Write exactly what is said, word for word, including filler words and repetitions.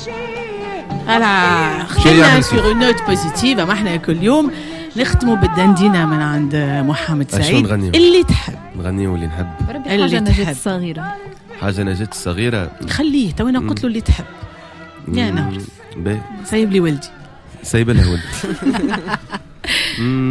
ألا خلينا سيغ نوت بوزيتيف. ما احنا كل يوم نختموا بالدندينة من عند محمد سعيد. اللي تحب نغنيه واللي نحب. اللي نجت الصغيرة حاجة نجت الصغيرة خليه تونا قلت له اللي تحب يا نهر باهي سايب لي ولدي سايب له ولدي